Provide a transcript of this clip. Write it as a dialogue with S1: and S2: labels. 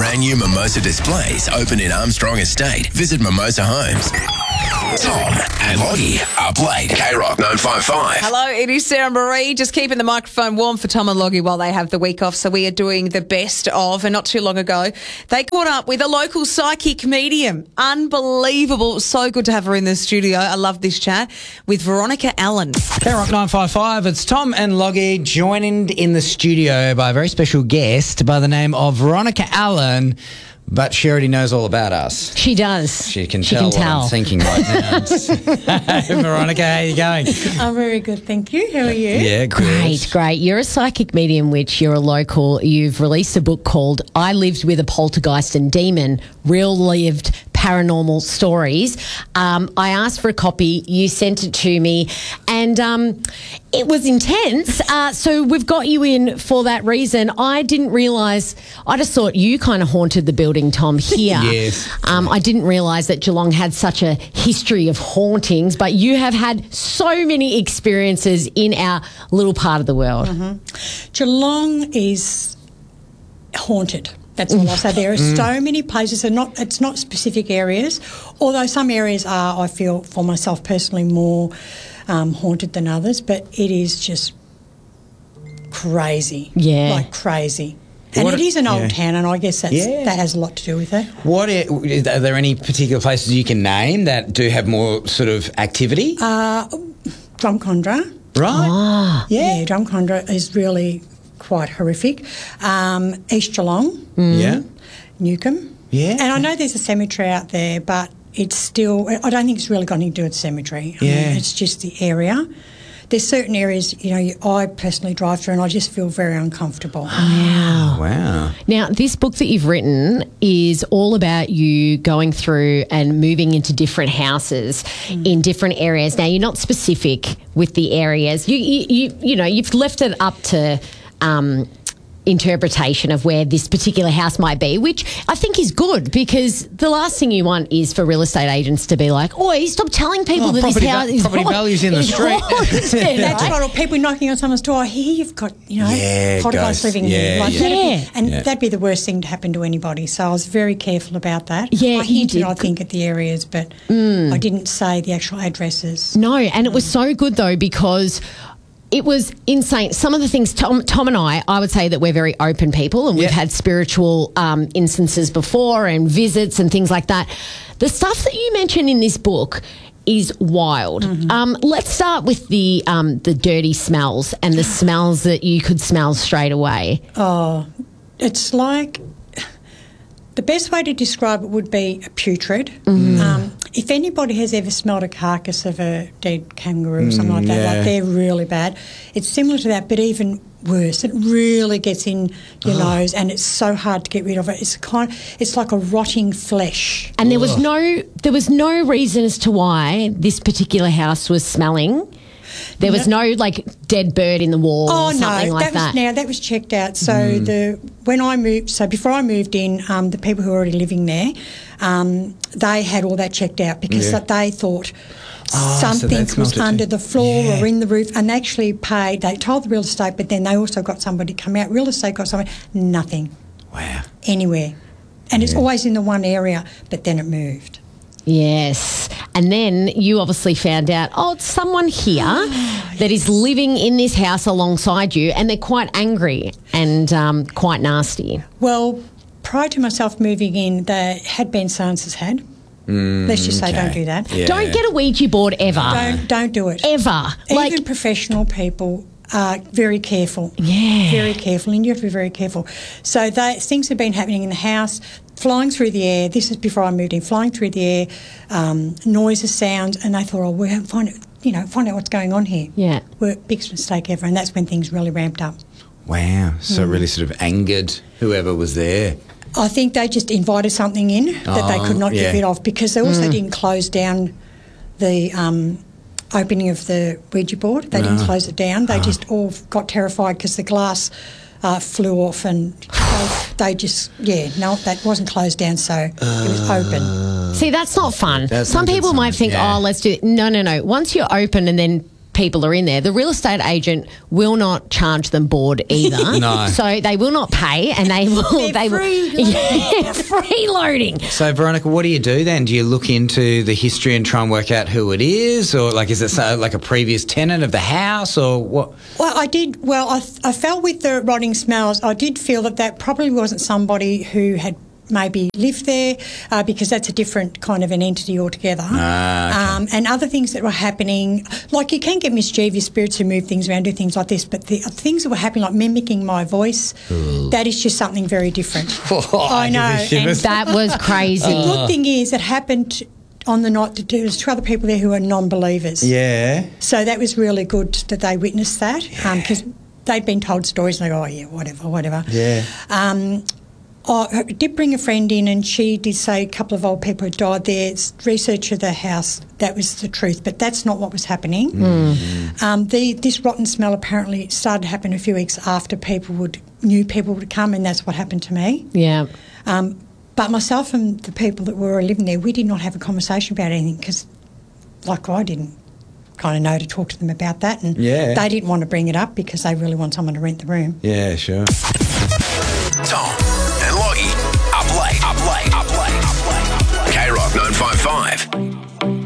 S1: brand new Mimosa displays open in Armstrong Estate. Visit Mimosa Homes. Tom and Loggy up late. K-Rock 955.
S2: Hello, it is Sarah Marie, just keeping the microphone warm for Tom and Loggy while they have the week off. So we are doing the best of, and not too long ago, they caught up with a local psychic medium. Unbelievable. So good to have her in the studio. I love this chat with Veronica Allen.
S3: K-Rock 955, it's Tom and Loggy, joined in the studio by a very special guest by the name of Veronica Allen. But she already knows all about us.
S4: She does.
S3: She can tell what I'm thinking right now. Hey, Veronica, how are you going?
S5: I'm very good, thank you. How are you?
S3: Yeah, good.
S4: Great. You're a psychic medium, which you're a local. You've released a book called I Lived with a Poltergeist and Demon, Real Lived Paranormal Stories. I asked for a copy. You sent it to me, and it was intense. So we've got you in for that reason. I didn't realise. I just thought you kind of haunted the building, Tom, here.
S3: Yes.
S4: I didn't realise that Geelong had such a history of hauntings, but you have had so many experiences in our little part of the world.
S5: Mm-hmm. Geelong is haunted. That's all I'll say. There are so many places, and it's not specific areas, although some areas are, I feel, for myself personally, more haunted than others, but it is just crazy.
S4: Yeah.
S5: Like crazy. And it is an old town, and I guess that has a lot to do with it.
S3: Are there any particular places you can name that do have more sort of activity?
S5: Drumcondra.
S3: Right.
S4: Ah.
S5: Yeah, Drumcondra is really quite horrific. East Geelong.
S3: Yeah.
S5: Newcombe.
S3: Yeah.
S5: And I know there's a cemetery out there, but it's still, I don't think it's really got anything to do with the cemetery. I mean, it's just the area. There's certain areas, I personally drive through and I just feel very uncomfortable.
S3: Wow.
S4: Now, this book that you've written is all about you going through and moving into different houses in different areas. Now, you're not specific with the areas. You've left it up to interpretation of where this particular house might be, which I think is good, because the last thing you want is for real estate agents to be like, "Oi, stop telling people that this house is
S3: property values in the street."
S5: That's right. Or people knocking on someone's door. I hear you've got, poltergeist living here. That'd be the worst thing to happen to anybody. So I was very careful about that.
S4: Yeah,
S5: I hinted, I think, at the areas, but I didn't say the actual addresses.
S4: No, and it was so good though, because it was insane. Some of the things, Tom and I would say that we're very open people, and we've had spiritual instances before and visits and things like that. The stuff that you mentioned in this book is wild. Let's start with the dirty smells and the smells that you could smell straight away.
S5: Oh, it's like, the best way to describe it would be putrid. If anybody has ever smelled a carcass of a dead kangaroo or something like that, like, they're really bad. It's similar to that, but even worse. It really gets in your nose, and it's so hard to get rid of it. It's like a rotting flesh.
S4: And there was no reason as to why this particular house was smelling. There was no dead bird in the wall or something like that.
S5: That was checked out. So before I moved in, the people who were already living there, they had all that checked out because they thought something was under the floor or in the roof, and they actually paid. They told the real estate, but then they also got somebody to come out. Real estate got somebody. Nothing.
S3: Wow.
S5: Anywhere, and it's always in the one area, but then it moved.
S4: Yes. And then you obviously found out, it's someone here that is living in this house alongside you, and they're quite angry and quite nasty.
S5: Well, prior to myself moving in, they had Ben Sands had. Let's just say don't do that.
S4: Yeah. Don't get a Ouija board ever.
S5: Don't do it.
S4: Ever.
S5: Even professional people are very careful.
S4: Yeah.
S5: Very careful, and you have to be very careful. So things have been happening in the house, flying through the air. This is before I moved in, flying through the air, noises, sounds, and they thought, we'll find out what's going on here.
S4: Yeah.
S5: Biggest mistake ever, and that's when things really ramped up.
S3: Wow. So it really sort of angered whoever was there.
S5: I think they just invited something in that they could not get rid of, because they also didn't close down the opening of the Ouija board. They didn't close it down. They just all got terrified because the glass flew off, and they just, that wasn't closed down, so it was open.
S4: See, that's not fun.
S3: That's
S4: Some
S3: not good
S4: people
S3: sign.
S4: might think, let's do it. No. Once you're open and then people are in there, the real estate agent will not charge them board either.
S3: No.
S4: So they will not pay, and they will. Freeloading.
S3: So, Veronica, what do you do then? Do you look into the history and try and work out who it is? Or, like, is it like a previous tenant of the house or what?
S5: Well, I did. Well, I felt with the rotting smells, I did feel that probably wasn't somebody who had maybe lived there, because that's a different kind of an entity altogether.
S3: Okay.
S5: And other things that were happening, like you can get mischievous spirits who move things around, do things like this, but the things that were happening, like mimicking my voice, that is just something very different. I know. And
S4: That was crazy.
S5: the good thing is it happened on the night there was 2 other people there who are non-believers.
S3: Yeah.
S5: So that was really good that they witnessed that, because they'd been told stories and they go, oh, yeah, whatever.
S3: Yeah.
S5: I did bring a friend in, and she did say a couple of old people had died there. Research of the house, that was the truth, but that's not what was happening. This rotten smell apparently started to happen a few weeks after new people would come, and that's what happened to me.
S4: Yeah.
S5: But myself and the people that were living there, we did not have a conversation about anything, because, like, I didn't kind of know to talk to them about that, and they didn't want to bring it up because they really want someone to rent the room.
S3: Yeah, sure.
S1: Tom and Loggy. Up late. K-Rock 955.